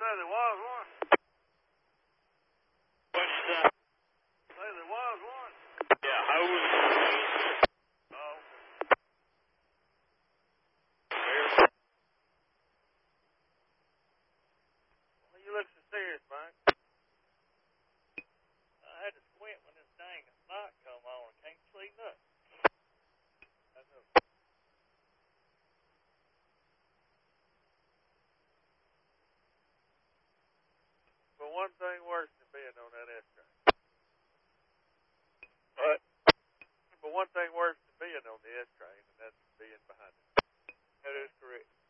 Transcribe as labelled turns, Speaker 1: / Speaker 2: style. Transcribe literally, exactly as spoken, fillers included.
Speaker 1: say there was one.
Speaker 2: What's that?
Speaker 1: Say there was one.
Speaker 2: Yeah, hose.
Speaker 1: Oh. Well, you look so serious, Mike.
Speaker 2: I had to squint when this dang light come on. I can't see nothing.
Speaker 1: I know. But one thing worse than being on that S-train.
Speaker 2: What?
Speaker 1: But one thing worse than being on the S-train, and that's being behind it.
Speaker 2: That is correct.